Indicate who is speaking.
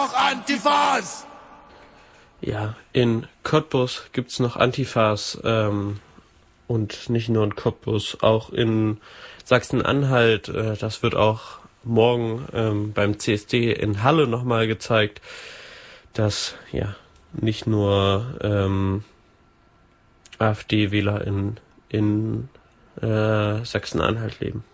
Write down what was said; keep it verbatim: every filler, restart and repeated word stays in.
Speaker 1: noch Antifas!
Speaker 2: Ja, in Cottbus gibt's noch Antifas, ähm, und nicht nur in Cottbus, auch in Sachsen-Anhalt. Äh, das wird auch morgen ähm, beim C S D in Halle nochmal gezeigt, dass ja nicht nur ähm, AfD-Wähler in, in äh, Sachsen-Anhalt leben.